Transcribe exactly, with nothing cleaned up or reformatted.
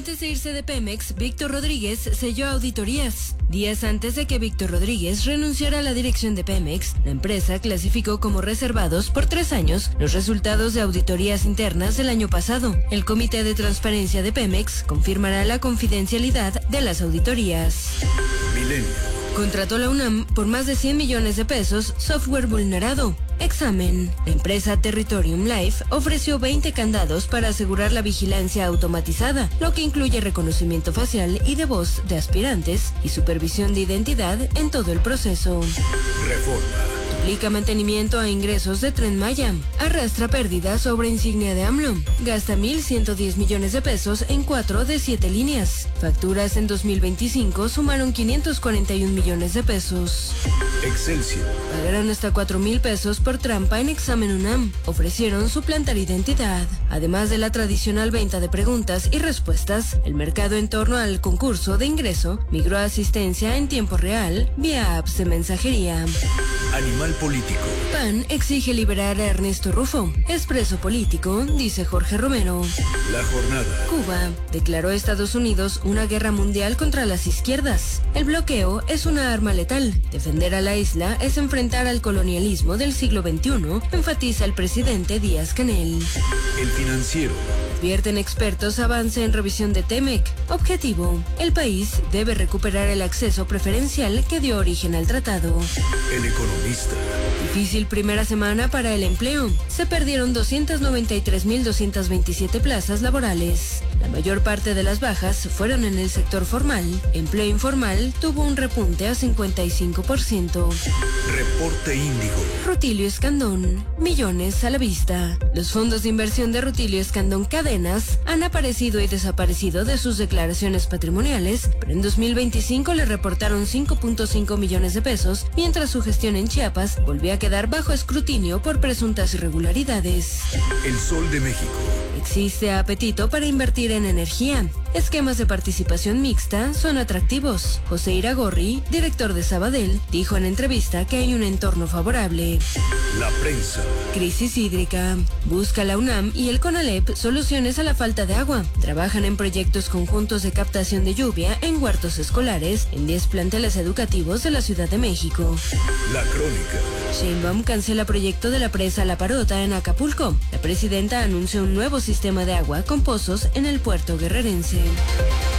Antes de irse de Pemex, Víctor Rodríguez selló auditorías. Días antes de que Víctor Rodríguez renunciara a la dirección de Pemex, la empresa clasificó como reservados por tres años los resultados de auditorías internas del año pasado. El Comité de Transparencia de Pemex confirmará la confidencialidad de las auditorías. Milenio. Contrató la UNAM por más de cien millones de pesos software vulnerado. Examen. La empresa Territorium Life ofreció veinte candados para asegurar la vigilancia automatizada, lo que incluye reconocimiento facial y de voz de aspirantes y supervisión de identidad en todo el proceso. Reforma. Duplica mantenimiento a ingresos de Tren Maya. Arrastra pérdidas sobre insignia de AMLO. Gasta mil ciento diez millones de pesos en cuatro de siete líneas. Facturas en dos mil veinticinco sumaron quinientos cuarenta y un millones de pesos. Excelsior. Pagarán hasta cuatro mil pesos por trampa en examen UNAM. Ofrecieron suplantar identidad. Además de la tradicional venta de preguntas y respuestas, el mercado en torno al concurso de ingreso migró a asistencia en tiempo real vía apps de mensajería. Animal político. P A N exige liberar a Ernesto Rufo. Expreso político, dice Jorge Romero. La jornada. Cuba declaró a Estados Unidos una guerra mundial contra las izquierdas. El bloqueo es una arma letal. Defender a la isla es enfrentar al colonialismo del siglo veintiuno, enfatiza el presidente Díaz-Canel. El Financiero. Advierten expertos avance en revisión de Temec. Objetivo: el país debe recuperar el acceso preferencial que dio origen al tratado. El Economista. Difícil primera semana para el empleo. Se perdieron doscientas noventa y tres mil doscientas veintisiete plazas laborales. La mayor parte de las bajas fueron en el sector formal. Empleo informal tuvo un repunte a cincuenta y cinco por ciento. Reporte Índigo. Rutilio Escandón. Millones a la vista. Los fondos de inversión de Rutilio Escandón Cadenas han aparecido y desaparecido de sus declaraciones patrimoniales, pero en dos mil veinticinco le reportaron cinco punto cinco millones de pesos, mientras su gestión en Chiapas volvió a quedar bajo escrutinio por presuntas irregularidades. El Sol de México. Existe apetito para invertir en energía. Esquemas de participación mixta son atractivos. José Iragorri, director de Sabadell, dijo en entrevista que hay un entorno favorable. La prensa. Crisis hídrica. Busca la UNAM y el CONALEP soluciones a la falta de agua. Trabajan en proyectos conjuntos de captación de lluvia en huertos escolares en diez planteles educativos de la Ciudad de México. La Crónica. Sheinbaum cancela proyecto de la presa La Parota en Acapulco. La presidenta anunció un nuevo sistema de agua con pozos en el puerto guerrerense.